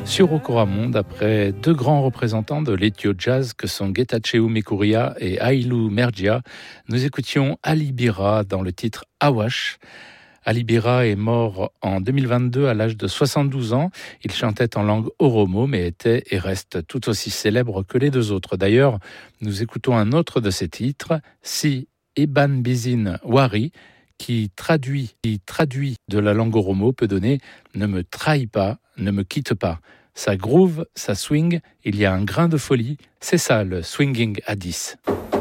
Sur Okoramon, d'après deux grands représentants de l'Ethio Jazz que sont Getachew Mekuria et Aïlou Mergia, nous écoutions Ali Bira dans le titre Awash. Ali Bira est mort en 2022 à l'âge de 72 ans. Il chantait en langue oromo, mais était et reste tout aussi célèbre que les deux autres. D'ailleurs, nous écoutons un autre de ses titres, Si Eban Bizin Wari, qui traduit de la langue oromo peut donner « Ne me trahis pas, ne me quitte pas ». Ça groove, ça swing, il y a un grain de folie, c'est ça le swinging à 10.